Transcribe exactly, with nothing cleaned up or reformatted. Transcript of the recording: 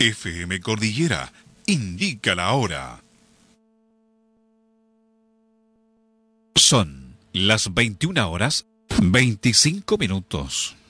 F M Cordillera indica la hora. Son las veintiuna horas veinticinco minutos.